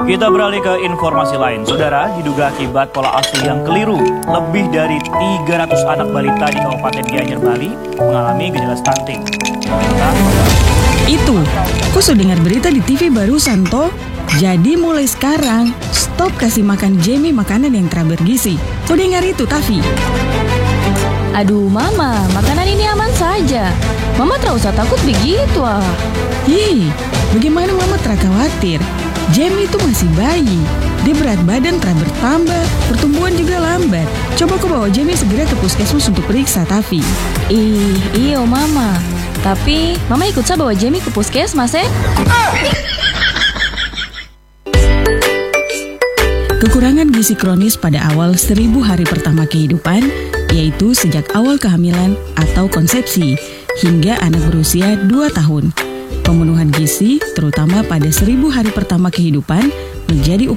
Kita beralih ke informasi lain. Saudara, diduga akibat pola asuh yang keliru, lebih dari 300 anak balita di Kabupaten Gianyar, Bali mengalami gejala stunting. Itu, kok sudah dengar berita di TV barusan toh? Jadi mulai sekarang, stop kasih makan Jamie makanan yang bergizi. Kau dengar itu, Tavi? Aduh Mama, makanan ini aman saja. Mama tak usah takut begitu ah. Hei, bagaimana Mama tak khawatir? Jamie itu masih bayi. Dia berat badan tak bertambah, pertumbuhan juga lambat. Coba kau bawa Jamie segera ke puskesmas untuk periksa, Tavi. Iyo Mama. Tapi Mama ikut saya bawa Jamie ke puskesmas Kekurangan gizi kronis pada awal 1000 hari pertama kehidupan, yaitu sejak awal kehamilan atau konsepsi, hingga anak berusia 2 tahun. Pemenuhan gizi, terutama pada 1000 hari pertama kehidupan, menjadi